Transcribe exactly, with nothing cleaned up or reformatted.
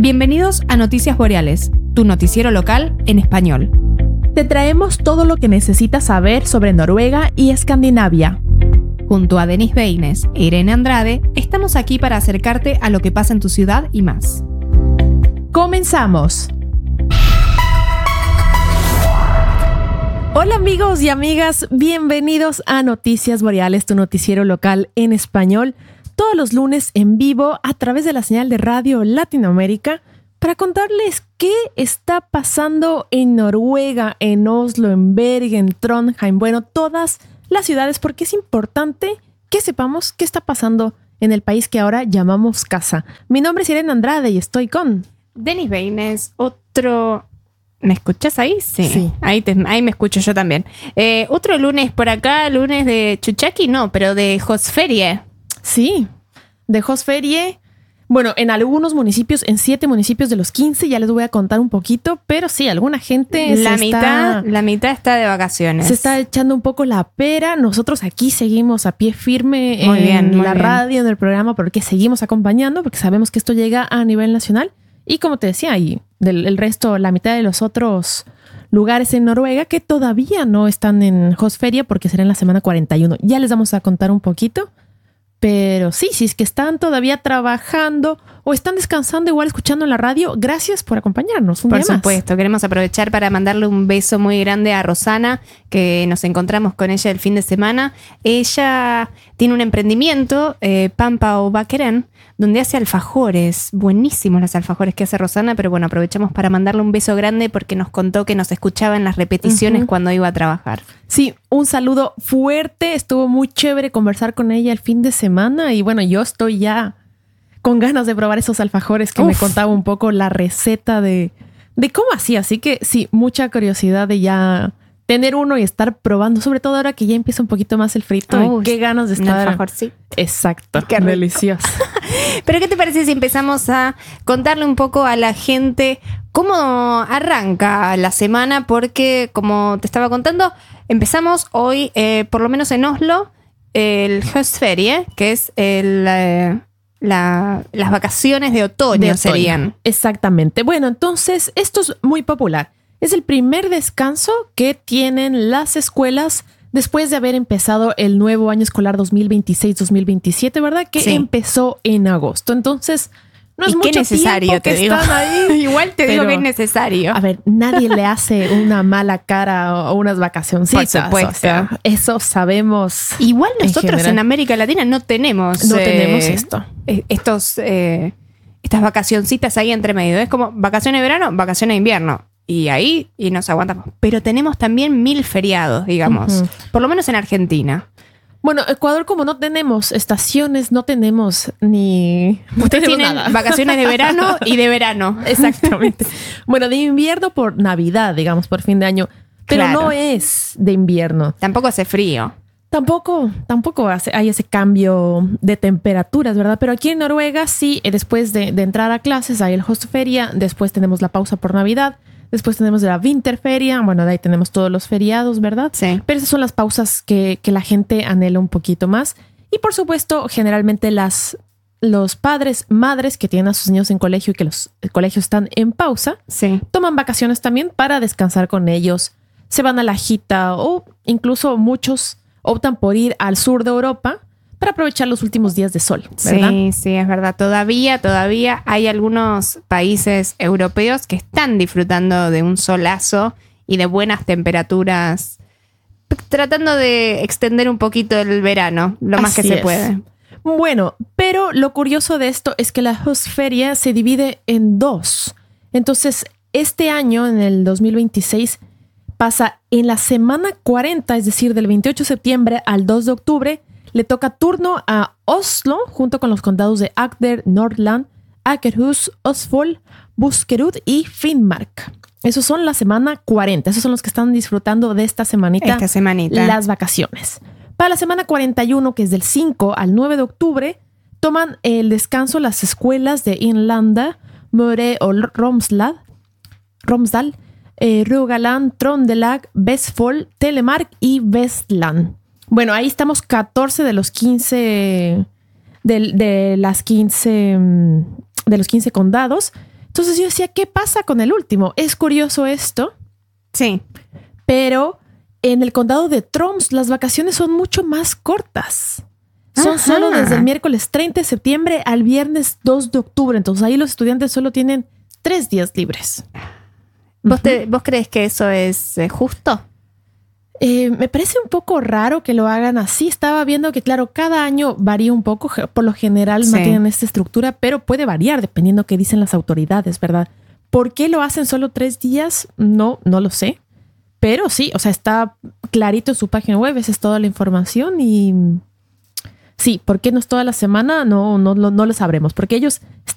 Bienvenidos a Noticias Boreales, tu noticiero local en español. Te traemos todo lo que necesitas saber sobre Noruega y Escandinavia. Junto a Denis Beines e Irene Andrade, estamos aquí para acercarte a lo que pasa en tu ciudad y más. ¡Comenzamos! Hola amigos y amigas, bienvenidos a Noticias Boreales, tu noticiero local en español, todos los lunes en vivo a través de la señal de Radio Latinoamérica para contarles qué está pasando en Noruega, en Oslo, en Bergen, Trondheim, bueno, todas las ciudades, porque es importante que sepamos qué está pasando en el país que ahora llamamos casa. Mi nombre es Irene Andrade y estoy con Denis Beines, otro... ¿Me escuchás ahí? Sí. Sí. Ahí, te, ahí me escucho yo también. Eh, otro lunes por acá, lunes de Chuchaki, no, pero de Hosferie. Sí, de Hosferie. Bueno, en algunos municipios, en siete municipios de los quince, ya les voy a contar un poquito, pero sí, alguna gente la se mitad, está, la mitad está de vacaciones. se está echando un poco la pera. Nosotros aquí seguimos a pie firme Muy en bien, muy la bien. radio, en el programa, porque seguimos acompañando, porque sabemos que esto llega a nivel nacional. Y como te decía, y del el resto, la mitad de los otros lugares en Noruega que todavía no están en Hosferie porque será en la semana cuarenta y uno. Ya les vamos a contar un poquito. Pero sí, si es que están todavía trabajando o están descansando, igual escuchando en la radio, gracias por acompañarnos un Por día más. supuesto, queremos aprovechar para mandarle un beso muy grande a Rosana, que nos encontramos con ella el fin de semana. Ella tiene un emprendimiento, eh, Pampa o Bakeren, donde hace alfajores. Buenísimos los alfajores que hace Rosana, pero bueno, aprovechamos para mandarle un beso grande porque nos contó que nos escuchaba en las repeticiones Uh-huh. cuando iba a trabajar. Sí, un saludo fuerte. Estuvo muy chévere conversar con ella el fin de semana y bueno, yo estoy ya con ganas de probar esos alfajores que Uf. me contaba un poco la receta de, de cómo hacía. Así que sí, mucha curiosidad de ya tener uno y estar probando, sobre todo ahora que ya empieza un poquito más el frito. Uy, y qué ganas de un estar. alfajor, sí. Exacto, Qué rico. delicioso. Pero ¿qué te parece si empezamos a contarle un poco a la gente cómo arranca la semana? Porque, como te estaba contando, empezamos hoy, eh, por lo menos en Oslo, el Hosferie, que es el, eh, la, las vacaciones de otoño, De otoño. serían. Exactamente. Bueno, entonces esto es muy popular. Es el primer descanso que tienen las escuelas después de haber empezado el nuevo año escolar dos mil veintiséis dos mil veintisiete, ¿verdad? Que Sí. empezó en agosto. Entonces, no es Y qué mucho necesario, tiempo que te digo. están ahí. Igual te digo Pero, que es necesario. A ver, nadie le hace una mala cara o unas vacacioncitas. Por supuesto. O sea, eso sabemos. Igual en nosotros en, general. América Latina no tenemos No eh, tenemos esto. eh, estos eh, estas vacacioncitas ahí entre medio. Es como vacaciones de verano, vacaciones de invierno. Y ahí y nos aguantamos. Pero tenemos también mil feriados, digamos. Ujú. Por lo menos en Argentina. Bueno, Ecuador, como no tenemos estaciones, no tenemos ni... No Ustedes tenemos tienen nada. vacaciones de verano y de verano. Exactamente. Bueno, de invierno por Navidad, digamos, por fin de año. Pero Claro. no es de invierno. Tampoco hace frío. Tampoco, tampoco hace- hay ese cambio de temperaturas, ¿verdad? Pero aquí en Noruega sí, eh, después de, de entrar a clases hay el Hostferia, después tenemos la pausa por Navidad, después tenemos la Winterferia, bueno, de ahí tenemos todos los feriados, ¿verdad? Sí. Pero esas son las pausas que, que la gente anhela un poquito más. Y por supuesto, generalmente las, los padres, madres que tienen a sus niños en colegio y que los colegios están en pausa, Sí. toman vacaciones también para descansar con ellos. Se van a la Jita o incluso muchos optan por ir al sur de Europa para aprovechar los últimos días de sol, ¿verdad? Sí, sí, es verdad. Todavía, todavía hay algunos países europeos que están disfrutando de un solazo y de buenas temperaturas, p- tratando de extender un poquito el verano, lo más que Así se es. puede. Bueno, pero lo curioso de esto es que la Hostferia se divide en dos. Entonces, este año, en el dos mil veintiséis, pasa en la semana cuarenta, es decir, del veintiocho de septiembre al dos de octubre, le toca turno a Oslo, junto con los condados de Agder, Nordland, Akerhus, Østfold, Buskerud y Finnmark. Esos son la semana cuarenta. Esos son los que están disfrutando de esta semanita. Esta semanita. Las vacaciones. Para la semana cuarenta y uno, que es del cinco al nueve de octubre, toman el descanso las escuelas de Inlanda, Møre o Romsdal, Romsdal eh, Rogaland, Trondelag, Vestfold, Telemark y Vestland. Bueno, ahí estamos catorce de los quince de, de las quince de los quince condados. Entonces yo decía, ¿qué pasa con el último? Es curioso esto. Sí. Pero en el condado de Troms las vacaciones son mucho más cortas. Son Ajá. solo desde el miércoles treinta de septiembre al viernes dos de octubre. Entonces ahí los estudiantes solo tienen tres días libres. ¿Vos, te, ¿Vos crees que eso es eh, justo? Eh, me parece un poco raro que lo hagan así. Estaba viendo que, claro, cada año varía un poco. Por lo general Sí. mantienen esta estructura, pero puede variar dependiendo qué dicen las autoridades, ¿verdad? ¿Por qué lo hacen solo tres días? No, no lo sé. Pero sí, o sea, está clarito en su página web. Esa es toda la información y... Sí, ¿por qué no es toda la semana? No, no, no, no lo sabremos. Porque ellos